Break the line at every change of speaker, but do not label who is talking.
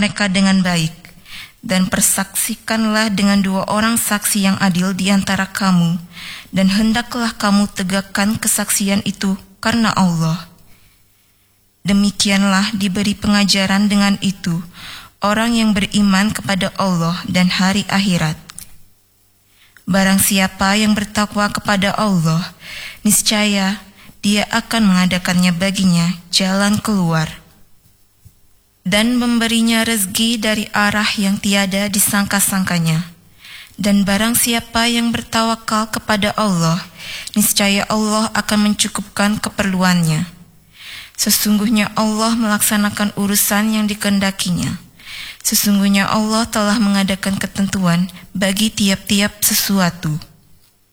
mereka dengan baik, dan persaksikanlah dengan 2 orang saksi yang adil di antara kamu, dan hendaklah kamu tegakkan kesaksian itu karena Allah. Demikianlah diberi pengajaran dengan itu orang yang beriman kepada Allah dan hari akhirat. Barang siapa yang bertakwa kepada Allah, niscaya Dia akan mengadakannya baginya jalan keluar dan memberinya rezeki dari arah yang tiada disangka-sangkanya. Dan barang siapa yang bertawakal kepada Allah, niscaya Allah akan mencukupkan keperluannya. Sesungguhnya Allah melaksanakan urusan yang dikehendakinya. Sesungguhnya Allah telah mengadakan ketentuan bagi tiap-tiap sesuatu.